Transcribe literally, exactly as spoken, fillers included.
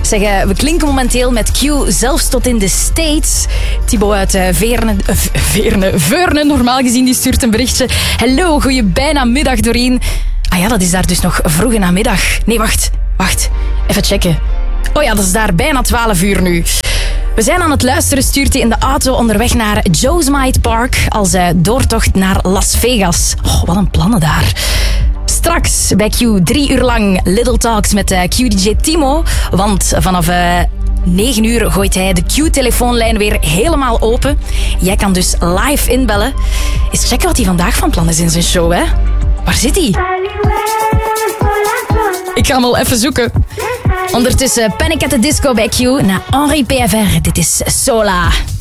Zeg, uh, we klinken momenteel met Q zelfs tot in de States. Thibaut uit uh, Veerne, uh, Veerne, Veurne, normaal gezien, die stuurt een berichtje. Hallo, goeie bijna middag Doreen. Ah ja, dat is daar dus nog vroege namiddag. Nee, wacht, wacht. Even checken. Oh ja, dat is daar bijna twaalf uur nu. We zijn aan het luisteren, stuurt hij in de auto onderweg naar Yosemite Park als uh, doortocht naar Las Vegas. Oh, wat een plannen daar. Straks bij Q drie uur lang Little Talks met uh, Q D J Timo. Want vanaf uh, negen uur gooit hij de Q-telefoonlijn weer helemaal open. Jij kan dus live inbellen. Eens checken wat hij vandaag van plan is in zijn show, hè? Waar zit hij? Ik ga hem wel even zoeken. Ondertussen Panic at the Disco bij Q naar Henri P F R. Dit is Sola.